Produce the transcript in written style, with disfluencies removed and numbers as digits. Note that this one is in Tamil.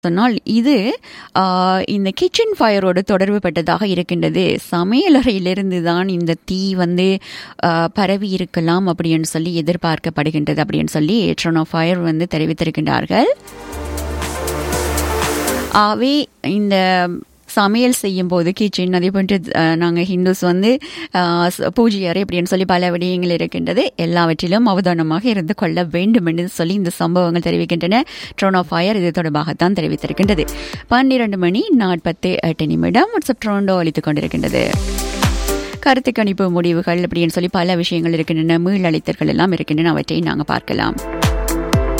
சொன்னால் இது இந்த கிச்சன் ஃபயரோடு தொடர்பு பட்டதாக இருக்கின்றது. சமையலறையிலிருந்து தான் இந்த தீ வந்து பரவி இருக்கலாம் அப்படின்னு சொல்லி எதிர்பார்க்கப்படுகின்றது அப்படின்னு சொல்லி ட்ரோன் ஆஃப் ஃபயர் வந்து தெரிவித்திருக்கின்றார்கள். ஆகவே இந்த சமையல் செய்யும் போது கிச்சன், அதே போன்று நாங்கள் ஹிந்துஸ் வந்து பூஜை அறை அப்படின்னு சொல்லி பல விடயங்கள் இருக்கின்றது. எல்லாவற்றிலும் அவதானமாக இருந்து கொள்ள வேண்டும் என்று சொல்லி இந்த சம்பவங்கள் தெரிவிக்கின்றன. ட்ரோன் ஆஃப் ஃபயர் இது தொடர்பாகத்தான் தெரிவித்திருக்கின்றது. 12:48 வாட்ஸ்அப் ட்ரோண்டோ அளித்துக் கொண்டிருக்கின்றது. கருத்து கணிப்பு முடிவுகள் அப்படின்னு சொல்லி பல விஷயங்கள் இருக்கின்றன. மீளழித்தல்கள் எல்லாம் இருக்கின்றன. அவற்றை நாங்கள் பார்க்கலாம்.